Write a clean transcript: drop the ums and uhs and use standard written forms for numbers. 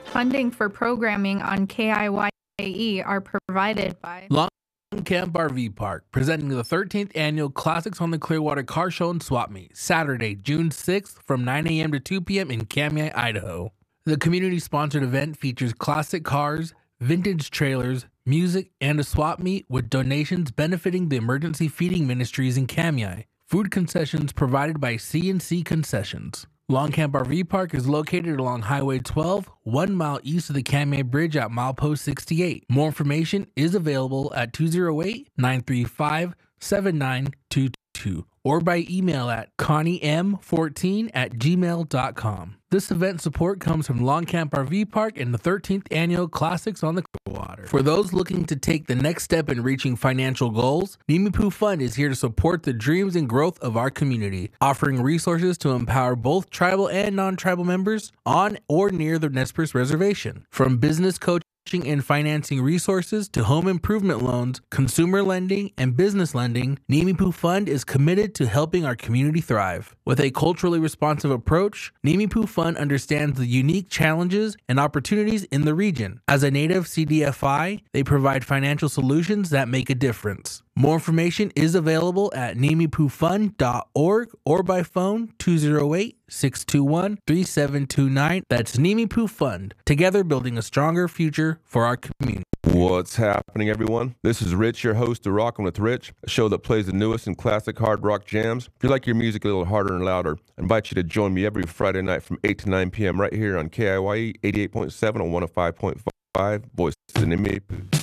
Funding for programming on KIYE are provided by Long Camp RV Park, presenting the 13th Annual Classics on the Clearwater Car Show and Swap Meet, Saturday, June 6th from 9 a.m. to 2 p.m. in Kamiah, Idaho. The community-sponsored event features classic cars, vintage trailers, music, and a swap meet with donations benefiting the emergency feeding ministries in Kamiah. Food concessions provided by C&C Concessions. Long Camp RV Park is located along Highway 12, 1 mile east of the Kamiah Bridge at milepost 68. More information is available at 208-935-7922 or by email at conniem14@gmail.com. This event support comes from Long Camp RV Park and the 13th Annual Classics on the Clearwater. For those looking to take the next step in reaching financial goals, Nimipu Fund is here to support the dreams and growth of our community, offering resources to empower both tribal and non-tribal members on or near the Nez Perce Reservation. From business coaching and financing resources to home improvement loans, consumer lending, and business lending, Nimipu Fund is committed to helping our community thrive. With a culturally responsive approach, Nimipu Fund understands the unique challenges and opportunities in the region. As a native CDFI, they provide financial solutions that make a difference. More information is available at nimipufund.org or by phone 208-621-3729. That's Nimipu Fund, together building a stronger future for our community. What's happening, everyone? This is Rich, your host of Rockin' with Rich, a show that plays the newest and classic hard rock jams. If you like your music a little harder and louder, I invite you to join me every Friday night from 8 to 9 p.m. right here on KIYE 88.7 and 105.5, Voices in Nimipu.